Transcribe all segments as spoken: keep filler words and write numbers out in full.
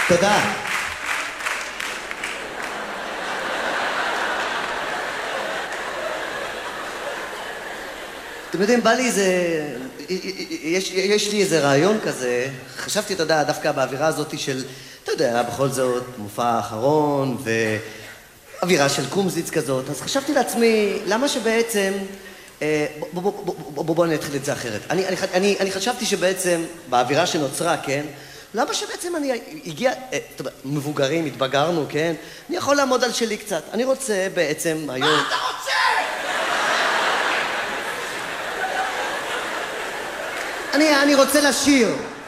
תודה. אתם יודעים, בא לי איזה... יש, יש לי איזה רעיון כזה. חשבתי, אתה יודע, דווקא באווירה הזאת של, אתה יודע, בכל זאת, מופע האחרון, ואווירה של קומזיץ כזאת. אז חשבתי לעצמי, למה שבעצם... בוא, בוא, בוא, בוא, בוא, בוא נתחיל את זה אחרת. אני, אני, אני, אני חשבתי שבעצם, באווירה שנוצרה, כן? למה שבעצם אני הגיע... טוב, מבוגרים, התבגרנו, כן? אני יכול לעמוד על שלי קצת. אני רוצה בעצם היום... מה אתה רוצה? אני, אני רוצה לשיר.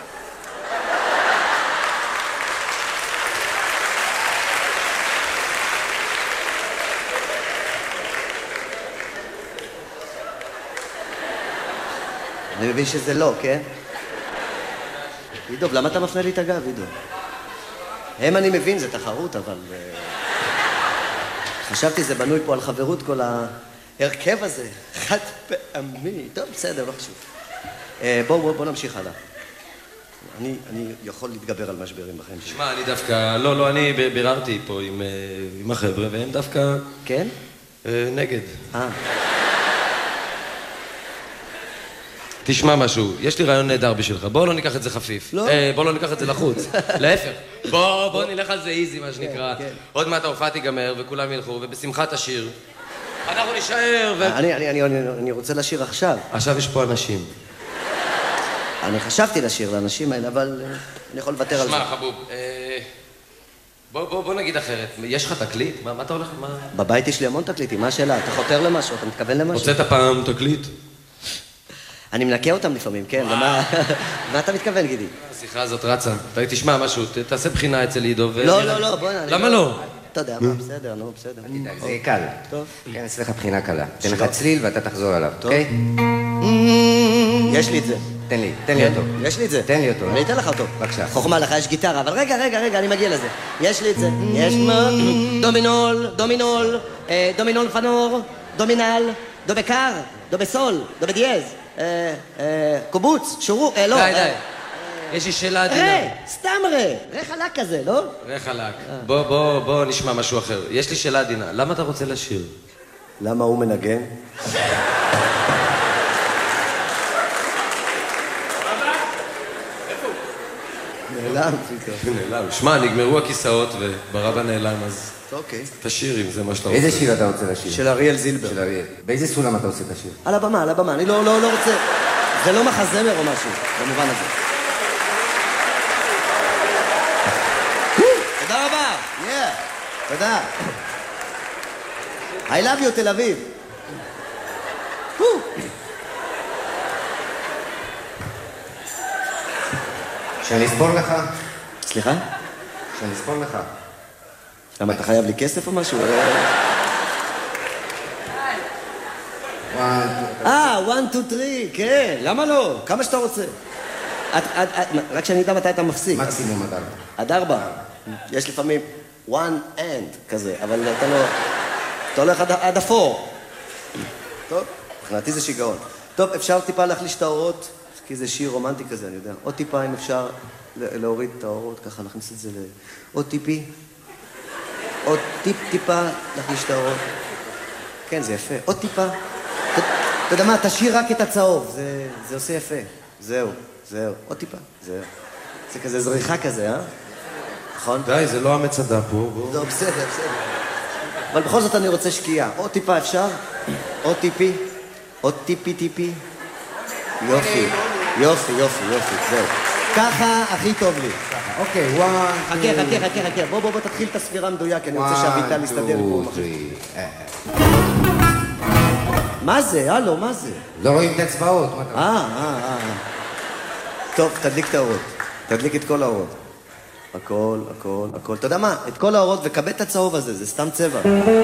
אני מבין שזה לא, כן? עידו, למה אתה מפנה לי את הגב, עידו? הם אני מבין, זה תחרות, אבל... חשבתי, זה בנוי פה על חברות, כל ההרכב הזה. חד פעמי. טוב, בסדר, לא חשוב. בואו, בואו, בואו נמשיך הלאה. אני, אני יכול להתגבר על משברים בחיים שלי. שמע, אני דווקא... לא, לא, אני ביררתי פה עם, עם החבר'ה, והם דווקא... כן? נגד. אה. תשמע משהו, יש לי רעיון נהדר בשבילך, בוא לא ניקח את זה חפיף. לא. אה, בוא לא ניקח את זה לחוץ. להפך. בוא, בוא נלך על זה איזי, מה שנקרא. כן. עוד מעט ההופעה תיגמר, וכולם ילכו, ובשמחה תשיר. אנחנו נשאר, ו... אני, אני, אני, אני, אני רוצה לשיר עכשיו. עכשיו יש פה אנשים. אני חשבתי לשיר לאנשים האלה, אבל אני יכול לוותר על זה. שמע, חבוב, בוא, בוא, בוא נגיד אחרת. יש לך תקליט? מה, מה אתה הולך? מה... בבית יש לי המון תקליטים, מה השאלה? אתה חותר למשהו? אתה מתכוון למשהו? הוצאת פעם תקליט? אני מנקה אותם לפעמים, כן. ומה... מה אתה מתכוון, גידי? השיחה הזאת רצה. תשמע משהו, תעשה בחינה אצל עידו ו... לא, לא, לא, בוא נ... למה לא? אתה יודע, מה, בסדר, נו, בסדר. זה יהיה קל. טוב. כן, אצלך בחינה קלה. תן לך צליל ואתה תחזור עליו, טוב. אוקיי? יש לי את זה. תן לי, תן לי אותו. יש לי את זה. תן לי אותו. אני אתן לך אותו. בבקשה. חוכמה לך, יש גיטרה, אבל רגע, רגע, רגע, אני מגיע לזה. יש לי את זה. יש דומינול, דומינול, דומינול פנור, דומינל, דו בקר, דו בסול, דו בדיאז, קובוץ, שורו, לא. די, די. יש לי שאלה עדינה. רה, סתם רה. רה חלק כזה, לא? רה חלק. בוא, בוא, בוא נשמע משהו אחר. יש לי שאלה עדינה. למה אתה רוצה לשיר? למה הוא מנגן? נעלם פתאום. נעלם. שמע, נגמרו הכיסאות וברבא נעלם, אז אוקיי. תשיר אם זה מה שאתה רוצה. איזה שיר אתה רוצה לשיר? של אריאל זילבר. של אריאל. באיזה סולם אתה עושה את השיר? על הבמה, על הבמה. אני לא, לא, לא רוצה... זה לא מחזמר או משהו, במובן הזה. תודה רבה. Yeah. תודה. I love you, תל אביב. שאני אספור לך? סליחה? שאני אספור לך. למה, אתה חייב לי כסף או משהו? אה, one, two, three, כן, למה לא? כמה שאתה רוצה. רק שאני אדע מתי אתה מפסיק. מקסימום עד ארבע. עד ארבע. יש לפעמים one and כזה, אבל אתה לא... אתה הולך עד הפור. טוב, מבחינתי זה שיגעון. טוב, אפשר טיפה להחליש את האורות, כי זה שיר רומנטי כזה, אני יודע. עוד טיפה אם אפשר להוריד את האורות, ככה להכניס את זה ל... עוד טיפי. עוד טיפ-טיפה להחליש את האורות. כן, זה יפה. עוד טיפה. אתה יודע מה, תשאיר רק את הצהוב, זה עושה יפה. זהו, זהו. עוד טיפה, זהו. זה כזה זריחה כזה, אה? נכון? די, זה לא המצדה פה, בוא. לא, בסדר, בסדר. אבל בכל זאת אני רוצה שקיעה. עוד טיפה אפשר? עוד טיפי? עוד טיפי טיפי? יופי, יופי, יופי, יופי, זהו. ככה הכי טוב לי. אוקיי, וואן... חכה, חכה, חכה, חכה. בוא, בוא, בוא, תתחיל את הספירה מדויק, אני רוצה שהביטל יסתדר פה. מה זה? הלו, מה זה? לא רואים את האצבעות, מה אתה... אה, אה, אה. טוב, תדליק את האורות. תדליק את כל האורות. הכל, הכל, הכל. אתה יודע מה? את כל האורות וכבד את הצהוב הזה, זה סתם צבע.